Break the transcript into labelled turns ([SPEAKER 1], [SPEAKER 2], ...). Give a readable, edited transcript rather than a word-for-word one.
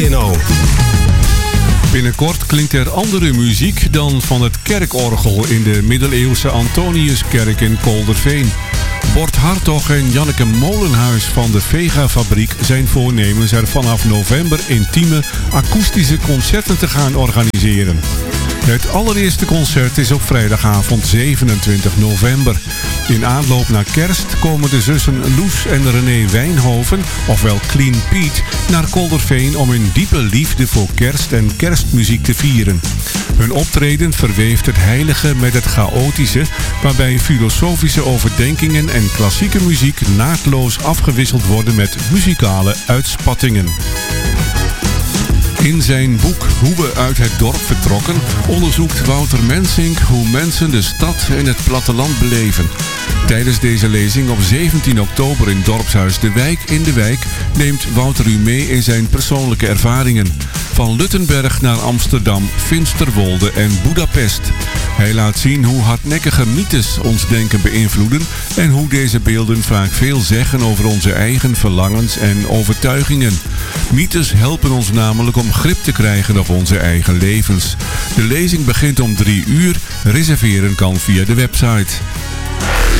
[SPEAKER 1] Binnenkort klinkt er andere muziek dan van het kerkorgel in de middeleeuwse Antoniuskerk in Kolderveen. Bort Hartog en Janneke Molenhuis van de Vega-fabriek zijn voornemens er vanaf november intieme akoestische concerten te gaan organiseren. Het allereerste concert is op vrijdagavond 27 november. In aanloop naar kerst komen de zussen Loes en René Wijnhoven, ofwel Clean Piet, naar Kolderveen om hun diepe liefde voor kerst en kerstmuziek te vieren. Hun optreden verweeft het heilige met het chaotische, waarbij filosofische overdenkingen en klassieke muziek naadloos afgewisseld worden met muzikale uitspattingen. In zijn boek Hoe we uit het dorp vertrokken onderzoekt Wouter Mensink hoe mensen de stad en het platteland beleven. Tijdens deze lezing op 17 oktober in Dorpshuis De Wijk in De Wijk neemt Wouter u mee in zijn persoonlijke ervaringen. Van Luttenberg naar Amsterdam, Finsterwolde en Budapest. Hij laat zien hoe hardnekkige mythes ons denken beïnvloeden en hoe deze beelden vaak veel zeggen over onze eigen verlangens en overtuigingen. Mythes helpen ons namelijk om grip te krijgen op onze eigen levens. De lezing begint om 3 uur. Reserveren kan via de website.